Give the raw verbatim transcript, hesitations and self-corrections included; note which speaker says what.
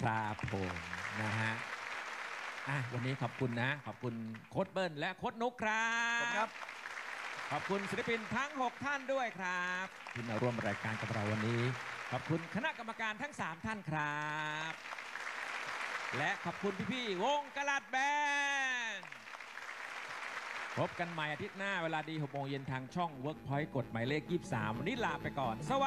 Speaker 1: ครับผมนะฮะอ่ะวันนี้ขอบคุณนะขอบคุณโค้ชเบิ้ลและโค้ชนุกครับขอบคุณครับขอบคุณศิลปินทั้งหกท่านด้วยครับที่มาร่วมรายการกับเราวันนี้ขอบคุณคณะกรรมการทั้งสามท่านครับและขอบคุณพี่ๆวงกลาดแบนด์พบกันใหม่อาทิตย์หน้าเวลาดีหกโมงเย็นทางช่อง Workpoint กดหมายเลขยี่สิบสามวันนี้ลาไปก่อนสวัสดี